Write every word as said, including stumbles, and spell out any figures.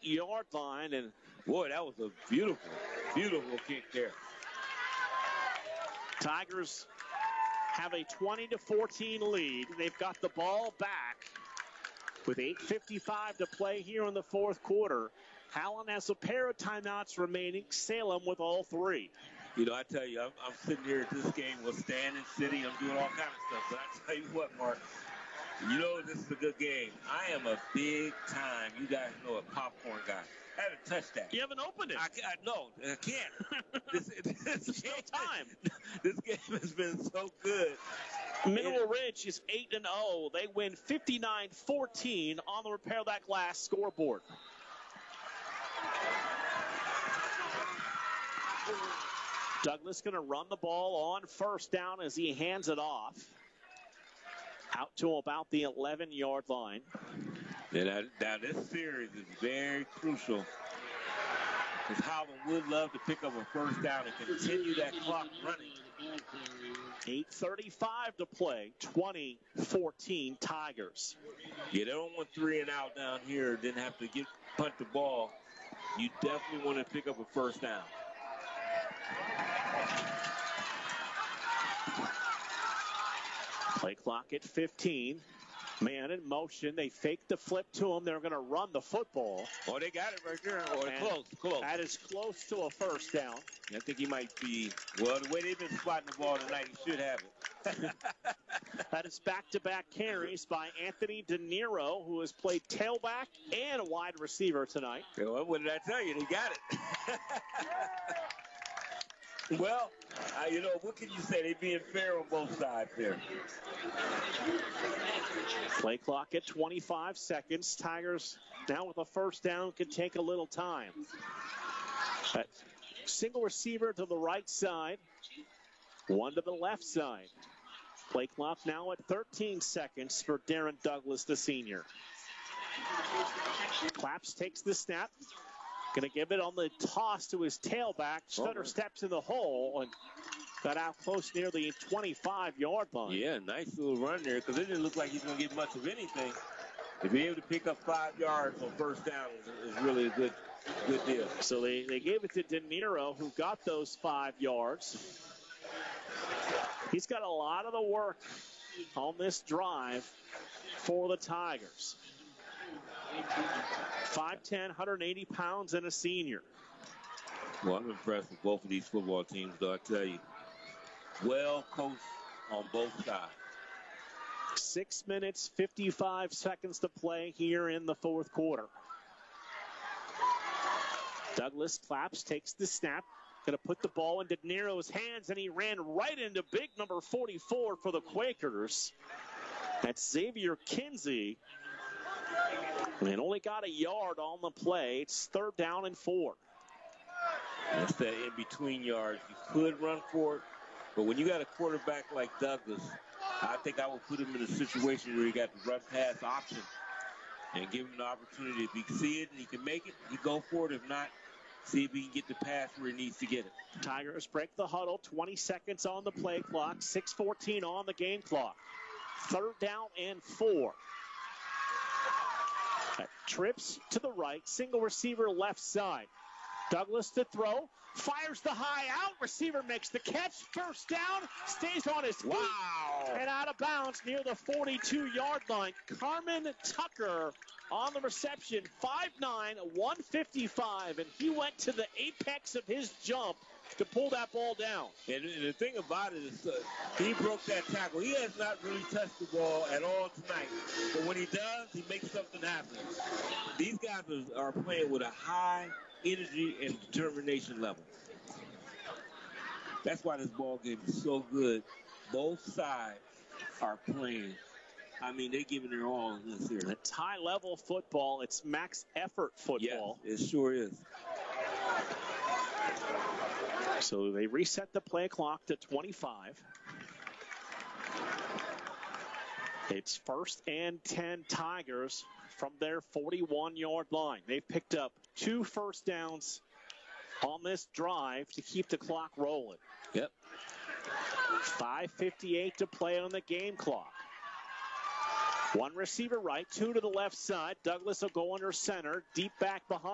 eight-yard line. And, boy, that was a beautiful, beautiful kick there. Tigers have a twenty to fourteen lead. They've got the ball back with eight fifty-five to play here in the fourth quarter. Howland has a pair of timeouts remaining. Salem with all three. You know, I tell you, I'm, I'm sitting here at this game with standing, sitting, I'm doing all kinds of stuff. But I tell you what, Mark, you know this is a good game. I am a big time, you guys know, a popcorn guy. I haven't touched that. You haven't opened it. I, I no, I can't. this, this There's game, no time. This game has been so good. Mineral Ridge is eight and oh. They win fifty-nine fourteen on the Repair That Glass scoreboard. Douglas going to run the ball on first down as he hands it off. Out to about the eleven-yard line. Yeah, now this series is very crucial. Because Howland would love to pick up a first down and continue that clock running. eight thirty-five to play, twenty fourteen Tigers. Yeah, they don't want three and out down here, didn't have to get punt the ball. You definitely want to pick up a first down. Play clock at fifteen. Man in motion. They fake the flip to him. They're going to run the football. Oh, they got it right there. Oh, close, close. That is close to a first down. I think he might be, well, the way they've been spotting the ball tonight, he should have it. That is back-to-back carries by Anthony De Niro, who has played tailback and a wide receiver tonight. Well, what did I tell you? He got it. Well, uh, you know, what can you say? They're being fair on both sides there. Play clock at twenty-five seconds. Tigers now with a first down can take a little time. That single receiver to the right side, one to the left side. Play clock now at thirteen seconds for Darren Douglas, the senior. Claps takes the snap. Going to give it on the toss to his tailback. Stutter oh, steps in the hole and got out close near the twenty-five-yard line. Yeah, nice little run there because it didn't look like he's going to get much of anything. To be able to pick up five yards on first down is, is really a good good deal. So they, they gave it to De Niro, who got those five yards. He's got a lot of the work on this drive for the Tigers. five ten, one eighty pounds, and a senior. Well, I'm impressed with both of these football teams, though, I tell you. Well coached on both sides. Six minutes, fifty-five seconds to play here in the fourth quarter. Douglas Claps takes the snap. Going to put the ball in De Niro's hands, and he ran right into big number forty-four for the Quakers. That's Xavier Kinsey. And only got a yard on the play. It's third down and four. That's that in-between yards. You could run for it, but when you got a quarterback like Douglas, I think I would put him in a situation where he got the run-pass option and give him the opportunity. If he can see it and he can make it, he go for it. If not, see if he can get the pass where he needs to get it. Tigers break the huddle. twenty seconds on the play clock. six fourteen on the game clock. Third down and four. Trips to the right. Single receiver left side. Douglas to throw. Fires the high out. Receiver makes the catch. First down. Stays on his feet. Wow. And out of bounds near the forty-two-yard line. Carmen Tucker on the reception. five nine, one fifty-five. And he went to the apex of his jump to pull that ball down. And, and the thing about it is uh, he broke that tackle. He has not really touched the ball at all tonight. But when he does, he makes something happen. These guys are, are playing with a high energy and determination level. That's why this ball game is so good. Both sides are playing. I mean, they're giving their all in this here. It's high-level football. It's max effort football. Yes, it sure is. So they reset the play clock to twenty-five. It's first and ten Tigers from their forty-one-yard line. They've picked up two first downs on this drive to keep the clock rolling. Yep. five fifty-eight to play on the game clock. One receiver right, two to the left side. Douglas will go under center, deep back behind.